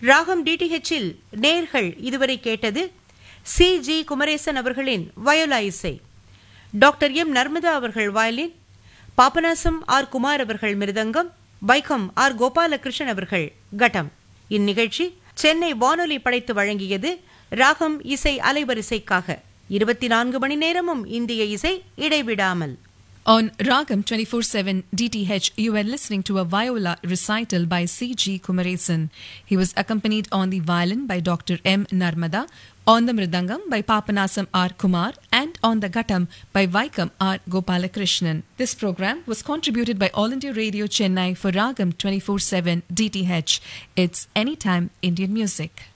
ராகம் டிடிஹெச்சில் நேர்கள் இதுவரை கேட்டது சி.ஜி. குமரேசன் அவர்களின் வயோலா இசை, டாக்டர் எம். நர்மதா அவர்கள் வயலின், பாபநாசம் ஆர். குமார் அவர்கள் மிருதங்கம், வைக்கம் ஆர். கோபாலகிருஷ்ணன் அவர்கள் கட்டம். இந்நிகழ்ச்சி சென்னை வானொலி படைத்து வழங்கியது. ராகம் இசை அலைவரிசைக்காக 24 மணி நேரமும் இந்திய இசை இடைவிடாமல். On Ragam 24/7 DTH, you were listening to a viola recital by C.G. Kumaresan. He was accompanied on the violin by Dr. M. Narmada, on the mridangam by Papanasam R. Kumar, and on the ghattam by Vaikam R. Gopalakrishnan. This program was contributed by All India Radio Chennai for Ragam 24/7 DTH. It's Anytime Indian Music.